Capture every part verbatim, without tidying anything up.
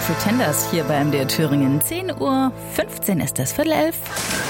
Pretenders hier bei M D R Thüringen. zehn Uhr fünfzehn ist das, Viertel elf.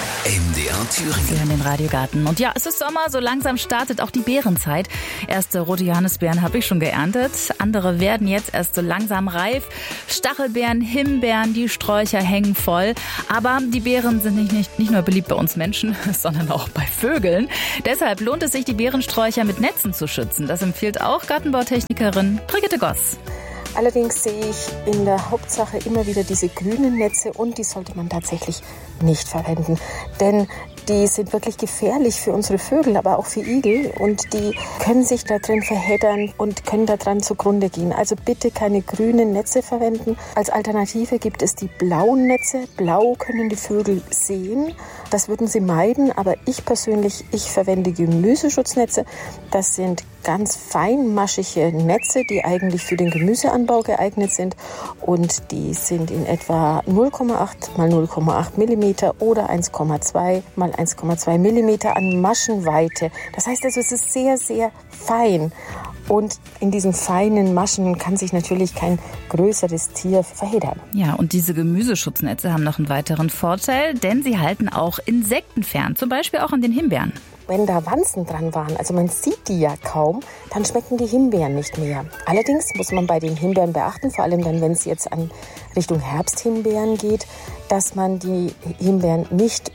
M D R Thüringen. Sie hören den Radiogarten. Und ja, es ist Sommer, so langsam startet auch die Beerenzeit. Erste rote Johannisbeeren habe ich schon geerntet. Andere werden jetzt erst so langsam reif. Stachelbeeren, Himbeeren, die Sträucher hängen voll. Aber die Beeren sind nicht, nicht, nicht nur beliebt bei uns Menschen, sondern auch bei Vögeln. Deshalb lohnt es sich, die Beerensträucher mit Netzen zu schützen. Das empfiehlt auch Gartenbautechnikerin Brigitte Goss. Allerdings sehe ich in der Hauptsache immer wieder diese grünen Netze und die sollte man tatsächlich nicht verwenden. Denn die sind wirklich gefährlich für unsere Vögel, aber auch für Igel und die können sich da drin verheddern und können da dran zugrunde gehen. Also bitte keine grünen Netze verwenden. Als Alternative gibt es die blauen Netze. Blau können die Vögel sehen. Das würden sie meiden, aber ich persönlich, ich verwende Gemüseschutznetze. Das sind ganz feinmaschige Netze, die eigentlich für den Gemüseanbau geeignet sind und die sind in etwa null Komma acht mal null Komma acht Millimeter oder eins Komma zwei mal eins Komma zwei Millimeter an Maschenweite. Das heißt also, es ist sehr, sehr fein. Und in diesen feinen Maschen kann sich natürlich kein größeres Tier verheddern. Ja, und diese Gemüseschutznetze haben noch einen weiteren Vorteil, denn sie halten auch Insekten fern, zum Beispiel auch an den Himbeeren. Wenn da Wanzen dran waren, also man sieht die ja kaum, dann schmecken die Himbeeren nicht mehr. Allerdings muss man bei den Himbeeren beachten, vor allem dann, wenn es jetzt an Richtung Herbsthimbeeren geht, dass man die Himbeeren nicht,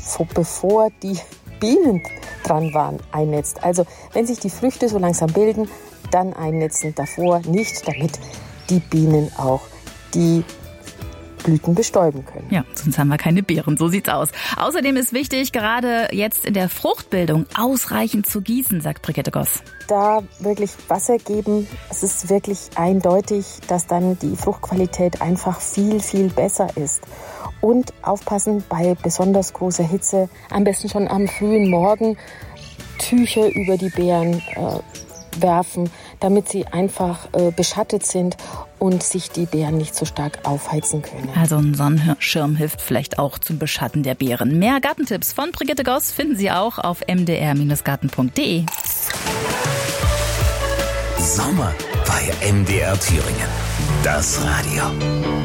bevor die Bienen dran waren, einnetzt. Also wenn sich die Früchte so langsam bilden, dann einnetzen, davor nicht, damit die Bienen auch die Blüten bestäuben können. Ja, sonst haben wir keine Beeren, so sieht's aus. Außerdem ist wichtig, gerade jetzt in der Fruchtbildung ausreichend zu gießen, sagt Brigitte Goss. Da wirklich Wasser geben, es ist wirklich eindeutig, dass dann die Fruchtqualität einfach viel, viel besser ist. Und aufpassen bei besonders großer Hitze, am besten schon am frühen Morgen Tücher über die Beeren äh, werfen, damit sie einfach äh, beschattet sind und sich die Beeren nicht so stark aufheizen können. Also ein Sonnenschirm hilft vielleicht auch zum Beschatten der Beeren. Mehr Gartentipps von Brigitte Goss finden Sie auch auf m d r garten punkt d e. Sommer bei M D R Thüringen. Das Radio.